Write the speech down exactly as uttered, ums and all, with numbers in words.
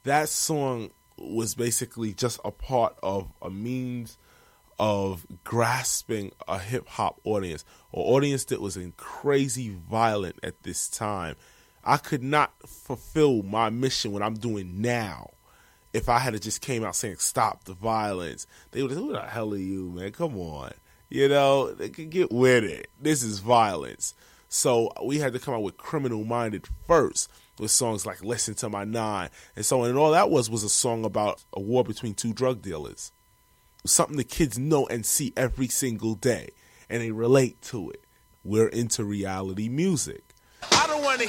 that song was basically just a part of a means of grasping a hip-hop audience, an audience that was in crazy violent at this time. I could not fulfill my mission, what I'm doing now, if I had just came out saying, stop the violence. They would have said, who the hell are you, man? Come on. You know, they could get with it. This is violence. So we had to come out with Criminal Minded first, with songs like Listen to My Nine. And so, and all that was was a song about a war between two drug dealers. Something the kids know and see every single day, and they relate to it. We're into reality music. I don't want to